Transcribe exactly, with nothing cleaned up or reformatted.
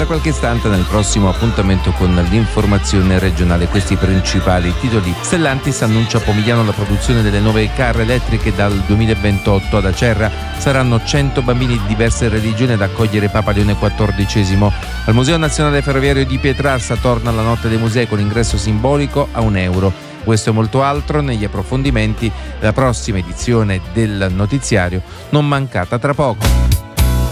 tra qualche istante nel prossimo appuntamento con l'informazione regionale. Questi i principali titoli. Stellantis annuncia a Pomigliano la produzione delle nuove car elettriche dal duemilaventotto. Ad Acerra saranno cento bambini di diverse religioni ad accogliere Papa Leone quattordicesimo. Al Museo Nazionale Ferroviario di Pietrarsa torna la notte dei musei con ingresso simbolico a un euro. Questo e molto altro negli approfondimenti della prossima edizione del notiziario, non mancata tra poco.